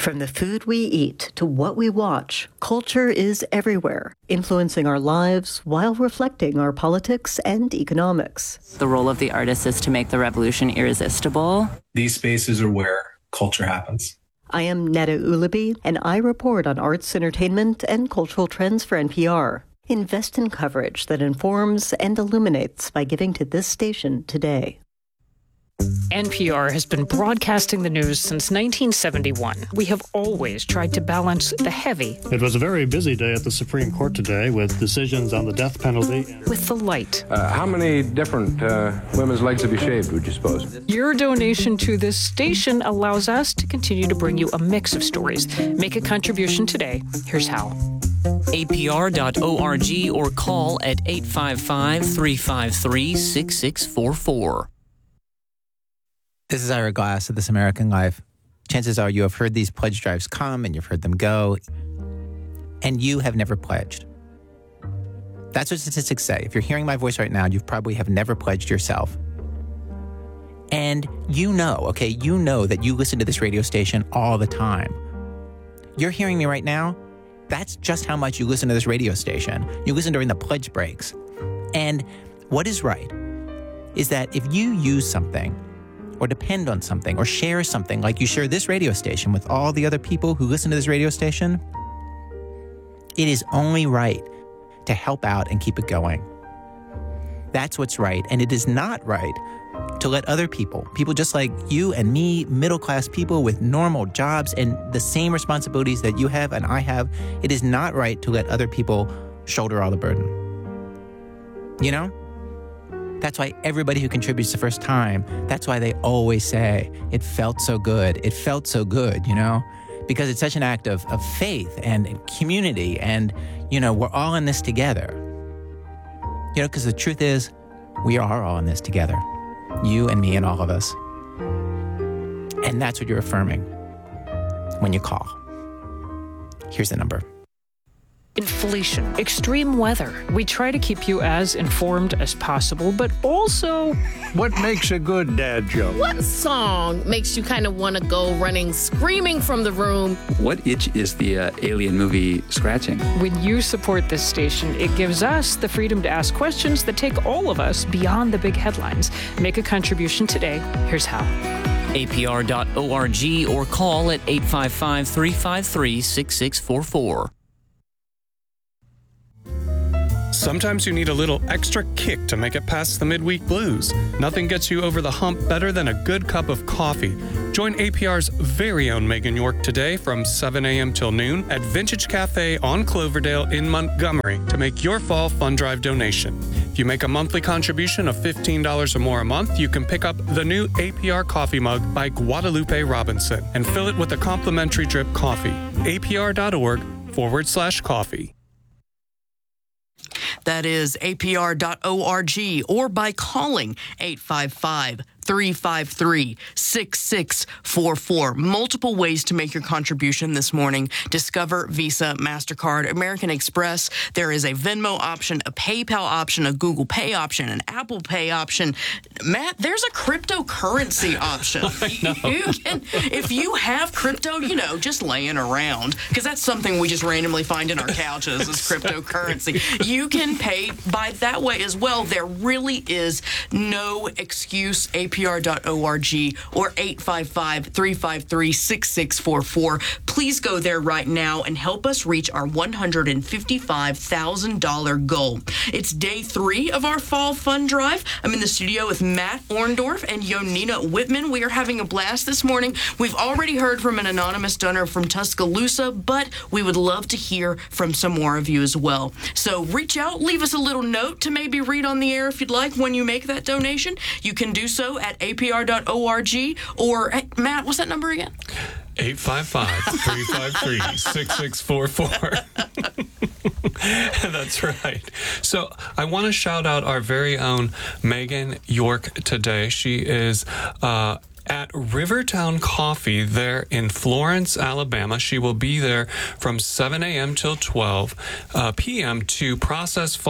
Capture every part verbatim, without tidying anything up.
From the food we eat to what we watch, culture is everywhere, influencing our lives while reflecting our politics and economics. The role of the artist is to make the revolution irresistible. These spaces are where culture happens. I am Netta Ulaby, and I report on arts, entertainment, and cultural trends for N P R. Invest in coverage that informs and illuminates by giving to this station today. N P R has been broadcasting the news since nineteen seventy-one. We have always tried to balance the heavy. It was a very busy day at the Supreme Court today with decisions on the death penalty. With the light. Uh, how many different uh, women's legs have you shaved, would you suppose? Your donation to this station allows us to continue to bring you a mix of stories. Make a contribution today. Here's how. A P R dot org or call at eight five five, three five three, six six four four. This is Ira Glass of This American Life. Chances are you have heard these pledge drives come and you've heard them go, and you have never pledged. That's what statistics say. If you're hearing my voice right now, you probably have never pledged yourself. And you know, okay, you know that you listen to this radio station all the time. You're hearing me right now? That's just how much you listen to this radio station. You listen during the pledge breaks. And what is right is that if you use something or depend on something, or share something like you share this radio station with all the other people who listen to this radio station, it is only right to help out and keep it going. That's what's right, and it is not right to let other people, people just like you and me, middle-class people with normal jobs and the same responsibilities that you have and I have, it is not right to let other people shoulder all the burden. You know? That's why everybody who contributes the first time, that's why they always say, it felt so good. It felt so good, you know, because it's such an act of, of faith and community. And, you know, we're all in this together. You know, because the truth is, we are all in this together. You and me and all of us. And that's what you're affirming when you call. Here's the number. Inflation, extreme weather. We try to keep you as informed as possible, but also... What makes a good dad joke? What song makes you kind of want to go running, screaming from the room? What itch is the uh, Alien movie scratching? When you support this station, it gives us the freedom to ask questions that take all of us beyond the big headlines. Make a contribution today. Here's how. A P R dot org or call at eight five five, three five three, six six four four. Sometimes you need a little extra kick to make it past the midweek blues. Nothing gets you over the hump better than a good cup of coffee. Join A P R's very own Megan York today from seven a.m. till noon at Vintage Cafe on Cloverdale in Montgomery to make your fall fund drive donation. If you make a monthly contribution of fifteen dollars or more a month, you can pick up the new A P R coffee mug by Guadalupe Robinson and fill it with a complimentary drip coffee. A P R dot org forward slash coffee. That is A P R dot org or by calling eight five five, three five three, six six four four. Multiple ways to make your contribution this morning. Discover, Visa, MasterCard, American Express. There is a Venmo option, a PayPal option, a Google Pay option, an Apple Pay option. Matt, there's a cryptocurrency option. You can, if you have crypto, you know, just laying around, because that's something we just randomly find in our couches is cryptocurrency. You can pay by that way as well. There really is no excuse. A P R dot org or eight five five, three five three, six six four four. Please go there right now and help us reach our one hundred fifty-five thousand dollars goal. It's day three of our fall fund drive. I'm in the studio with Matt Orndorff and Yonina Whitman. We are having a blast this morning. We've already heard from an anonymous donor from Tuscaloosa, but we would love to hear from some more of you as well. So reach out, leave us a little note to maybe read on the air if you'd like when you make that donation. You can do so at A P R dot org or, hey, Matt, what's that number again? eight five five, three five three, six six four four. That's right. So I want to shout out our very own Megan York today. She is uh, at Rivertown Coffee there in Florence, Alabama. She will be there from seven a.m. till twelve p.m. to process fall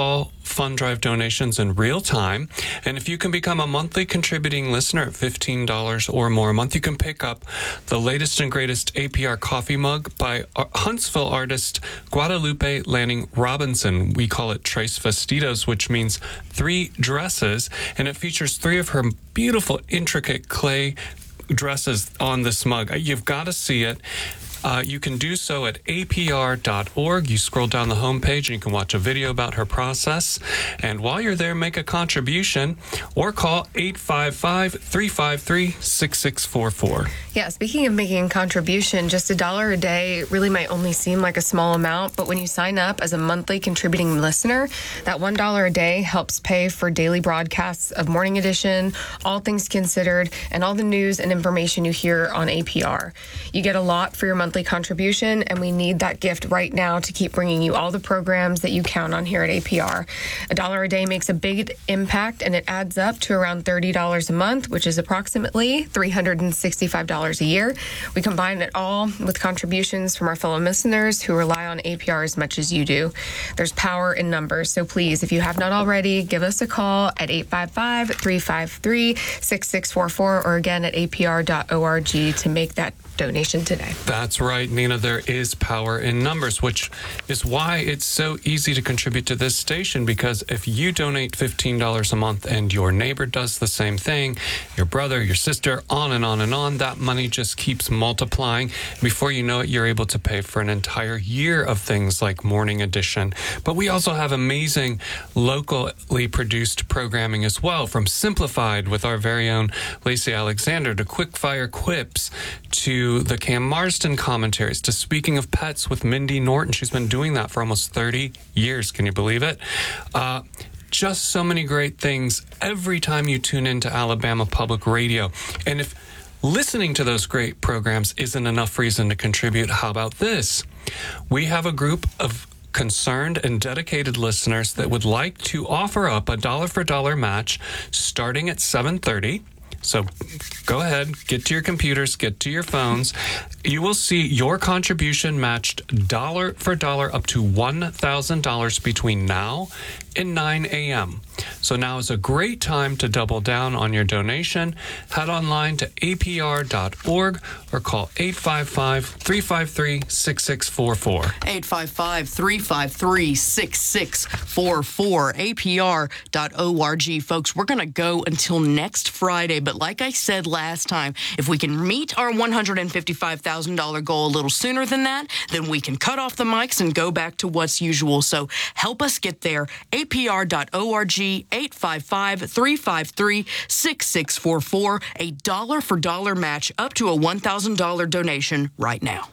fund drive donations in real time. And if you can become a monthly contributing listener at fifteen dollars or more a month, you can pick up the latest and greatest A P R coffee mug by Huntsville artist Guadalupe Lanning Robinson. We call it Tres Vestidos, which means three dresses, and it features three of her beautiful, intricate clay dresses on this mug. You've got to see it. Uh, you can do so at A P R dot org. You scroll down the homepage and you can watch a video about her process. And while you're there, make a contribution or call eight five five, three five three, six six four four. Yeah, speaking of making a contribution, just a dollar a day really might only seem like a small amount, but when you sign up as a monthly contributing listener, that one dollar a day helps pay for daily broadcasts of Morning Edition, All Things Considered, and all the news and information you hear on A P R. You get a lot for your monthly contribution, and we need that gift right now to keep bringing you all the programs that you count on here at A P R. A dollar a day makes a big impact, and it adds up to around thirty dollars a month, which is approximately three hundred sixty-five dollars a year. We combine it all with contributions from our fellow listeners who rely on A P R as much as you do. There's power in numbers, so please, if you have not already, give us a call at eight five five, three five three, six six four four or again at A P R dot org to make that donation today. That's right, Nina. There is power in numbers, which is why it's so easy to contribute to this station, because if you donate fifteen dollars a month and your neighbor does the same thing, your brother, your sister, on and on and on, that money just keeps multiplying. Before you know it, you're able to pay for an entire year of things like Morning Edition. But we also have amazing locally produced programming as well, from Simplified with our very own Lacey Alexander to Quickfire Quips to the Cam Marsden commentaries, to Speaking of Pets with Mindy Norton. She's been doing that for almost thirty years. Can you believe it? Uh, just so many great things every time you tune into Alabama Public Radio. And if listening to those great programs isn't enough reason to contribute, how about this? We have a group of concerned and dedicated listeners that would like to offer up a dollar for dollar match starting at seven thirty. So go ahead, get to your computers, get to your phones. You will see your contribution matched dollar for dollar up to one thousand dollars between now and nine a.m. So now is a great time to double down on your donation. Head online to A P R dot org or call eight five five, three five three, six six four four. eight five five, three five three, six six four four. A P R dot org. Folks, we're going to go until next Friday. But like I said last time, if we can meet our one hundred fifty-five thousand dollars goal a little sooner than that, then we can cut off the mics and go back to what's usual. So help us get there. A P R dot org, eight five five, three five three, six six four four. A dollar for dollar match up to a one thousand dollars donation right now.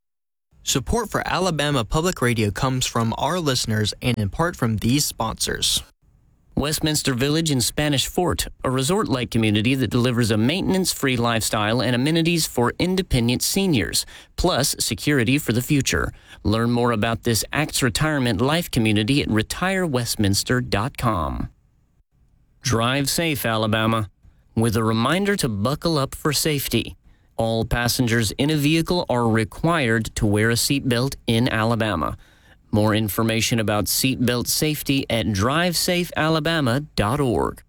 Support for Alabama Public Radio comes from our listeners and in part from these sponsors. Westminster Village in Spanish Fort, a resort-like community that delivers a maintenance-free lifestyle and amenities for independent seniors, plus security for the future. Learn more about this A C T's retirement life community at retire westminster dot com. Drive safe, Alabama, with a reminder to buckle up for safety. All passengers in a vehicle are required to wear a seatbelt in Alabama. More information about seatbelt safety at drive safe alabama dot org.